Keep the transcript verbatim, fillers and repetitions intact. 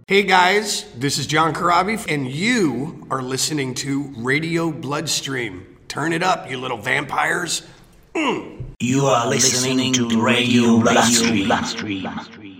Hey guys, this is John Corabi, and you are listening to Radio Bloodstream. Turn it up, you little vampires. Mm. You are listening to Radio Bloodstream.